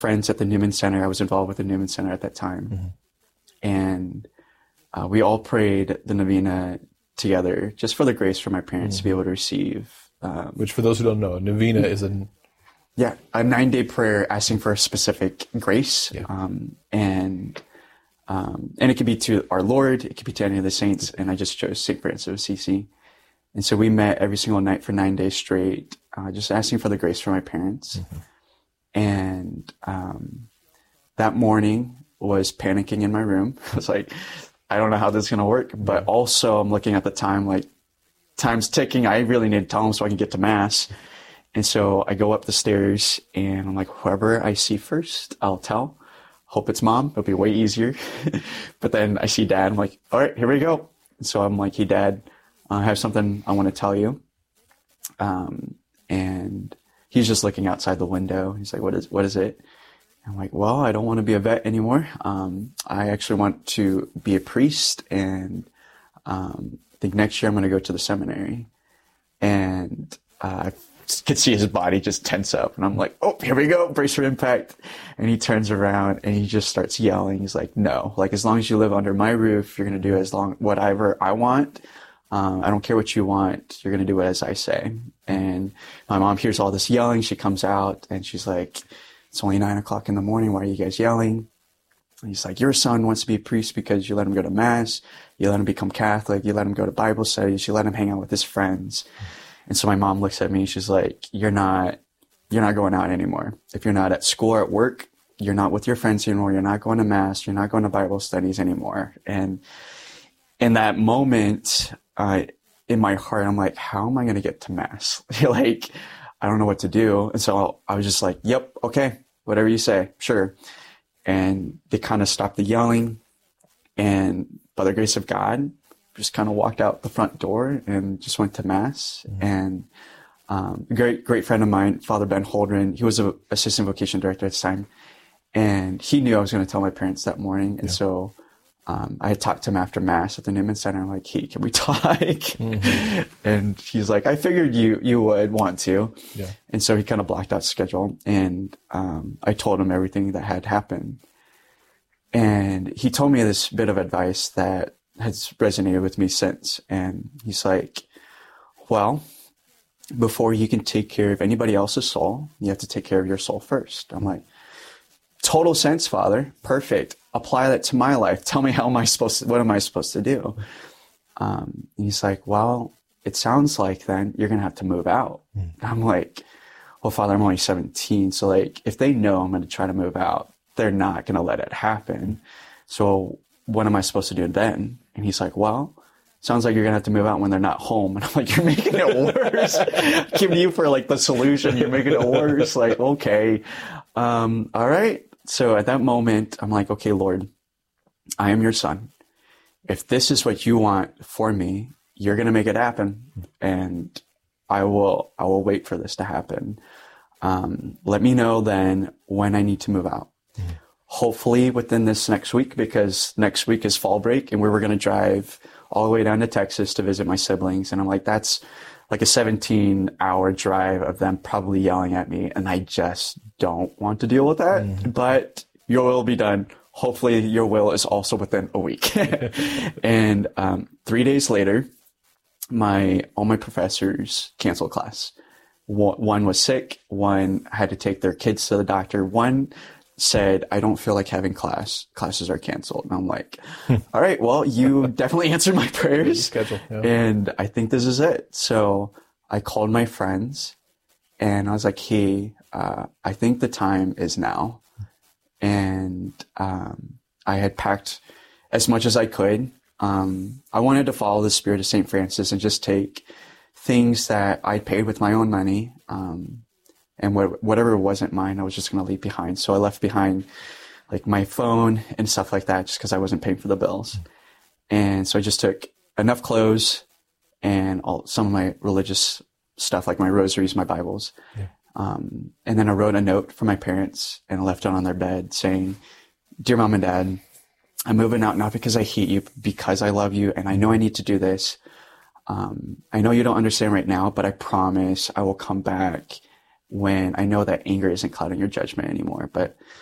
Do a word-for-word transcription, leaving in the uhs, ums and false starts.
friends at the Newman Center. I was involved with the Newman Center at that time. Mm-hmm. And uh, we all prayed the novena together just for the grace for my parents mm-hmm. to be able to receive. Um, Which, for those who don't know, novena is a... Yeah, a nine-day prayer asking for a specific grace. Yeah. Um, and um, and it could be to our Lord, it could be to any of the saints, and I just chose Saint Francis of Assisi. And so we met every single night for nine days straight, uh, just asking for the grace for my parents. Mm-hmm. And um, that morning was panicking in my room. I was like, I don't know how this is going to work. But also I'm looking at the time, like, time's ticking. I really need to tell him so I can get to Mass. And so I go up the stairs and I'm like, whoever I see first, I'll tell. Hope it's Mom. It'll be way easier. But then I see Dad. I'm like, all right, here we go. And so I'm like, hey, Dad, I have something I want to tell you. Um, and he's just looking outside the window. He's like, what is, what is it? I'm like, well, I don't want to be a vet anymore. Um, I actually want to be a priest. And um, I think next year I'm going to go to the seminary. And uh, I could see his body just tense up. And I'm like, oh, here we go. Brace for impact. And he turns around and he just starts yelling. He's like, no, like, as long as you live under my roof, you're going to do as long, whatever I want. Um, I don't care what you want. You're going to do it as I say. And my mom hears all this yelling. She comes out and she's like, it's only nine o'clock in the morning. Why are you guys yelling? And he's like, your son wants to be a priest because you let him go to Mass. You let him become Catholic. You let him go to Bible studies. You let him hang out with his friends. And so my mom looks at me and she's like, you're not, you're not going out anymore. If you're not at school or at work, you're not with your friends anymore. You're not going to Mass. You're not going to Bible studies anymore. And in that moment, uh, in my heart, I'm like, how am I going to get to Mass? Like, I don't know what to do. And so I was just like, yep, okay, whatever you say, sure. And they kind of stopped the yelling. And by the grace of God, just kind of walked out the front door and just went to Mass. Mm-hmm. And um, a great, great friend of mine, Father Ben Holdren, he was an assistant vocation director at the time. And he knew I was going to tell my parents that morning. And yeah. so um, I had talked to him after Mass at the Newman Center. I'm like, hey, can we talk? Mm-hmm. And he's like, I figured you you would want to. Yeah. And so he kind of blocked out schedule. And um, I told him everything that had happened. And he told me this bit of advice that has resonated with me since. And he's like, well, before you can take care of anybody else's soul, you have to take care of your soul first. I'm like, total sense, Father. Perfect. Apply that to my life. Tell me how am I supposed to, what am I supposed to do? Um, and he's like, well, it sounds like then you're going to have to move out. Mm. I'm like, well, Father, I'm only seventeen. So like, if they know I'm going to try to move out, they're not going to let it happen. So what am I supposed to do then? And he's like, well, sounds like you're going to have to move out when they're not home. And I'm like, you're making it worse. I'm giving you for like the solution. You're making it worse. Like, okay. Um, all right. So at that moment, I'm like, okay, Lord, I am your son. If this is what you want for me, you're going to make it happen. And I will, I will wait for this to happen. Um, let me know then when I need to move out. Mm-hmm. Hopefully within this next week, because next week is fall break and we were going to drive all the way down to Texas to visit my siblings. And I'm like, that's like a seventeen hour drive of them probably yelling at me. And I just don't want to deal with that, mm-hmm. but your will be done. Hopefully your will is also within a week. And um, three days later, my all my professors canceled class. One was sick. One had to take their kids to the doctor. One said, I don't feel like having class. Classes are canceled. And I'm like, all right, well, you definitely answered my prayers. Schedule, yeah. And I think this is it. So I called my friends and I was like, hey, uh, I think the time is now. And um, I had packed as much as I could. Um, I wanted to follow the spirit of Saint Francis and just take things that I paid with my own money. Um, And what, whatever wasn't mine, I was just going to leave behind. So I left behind like my phone and stuff like that just because I wasn't paying for the bills. And so I just took enough clothes and all, some of my religious stuff like my rosaries, my Bibles. Yeah. Um, and then I wrote a note for my parents and left it on their bed saying, Dear Mom and Dad, I'm moving out not because I hate you, because I love you and I know I need to do this. Um, I know you don't understand right now, but I promise I will come back when I know that anger isn't clouding your judgment anymore. But